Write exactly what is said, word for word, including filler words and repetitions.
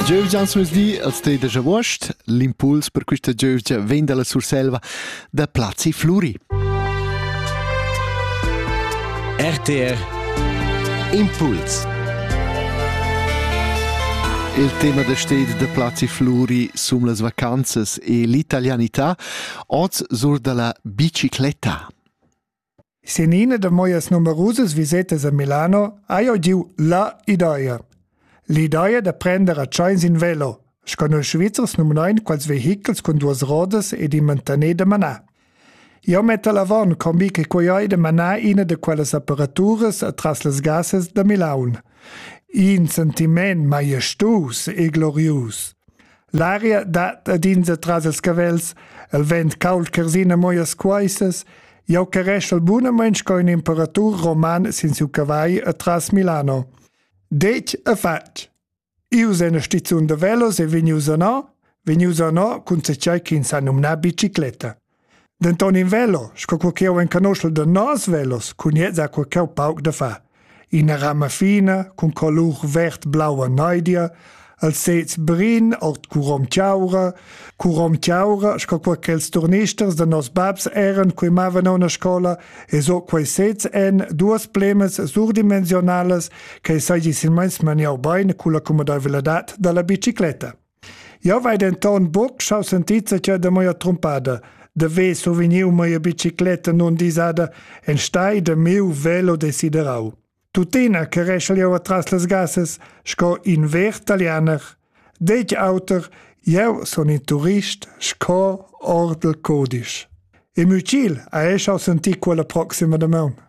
Giövgia ans di als te de Javost, l'impuls per questa giövgia ven dalla Surselva da Plazi Fluri. R T R Impuls. Il tema da sted da Plazi Fluri sum las vacanzas e l'italianità, oz sur dalla bicicletta. Senina de moias numerosas visitas a Milano ha io giu la idea. L'idea de prendere a chains in velo, scono Schweizers numero ein quals vehicles con duas rodas e di mantenere de manà. Io mette l'avon combi che coi de manà ina de quelles apparaturas atras les gases de Milan. In sentiment majestus e glorius. L'aria dat ad ins atras els cavels, el vent caul carsina moias quaisas, io caresce al buna mensch co in imperatur roman sin su cavai atras Milano. Dec a fac. Io se una stizione de velos e venius a no, venius a no cun se c'è chi sa numna bicicletta. Denton in velo, sco qualcheu en conoscel de nos velos, cun jetz a qualcheu pauc da fa. In a rama fina, cun color vert blau a noidia, al sets brin, ort curom ciaura, curom ciaura, sco qualchels turnisters de nos babs eren qui mavan a una scola, e so quai sets en duas plemes surdimensionales che sagi sin mens maniau bain cu la comodabilitat de la bicicletta. Io vai denton buc schau sentizza c'è de moia trompada, de ve so veniu moia bicicletta non disada en stai de meu velo desiderau. Tutina che resce io atras les gases, sco in ver italianer. Dec autor, io son in turist, sco or del codisch. E mucil, a esce au senti quella proxima de mon.